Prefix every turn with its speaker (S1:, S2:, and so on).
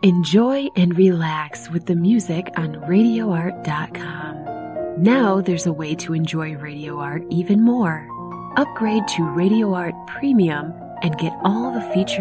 S1: Enjoy and relax with the music on RadioArt.com. Now there's a way to enjoy Radio Art even more. Upgrade to Radio Art Premium and get all the features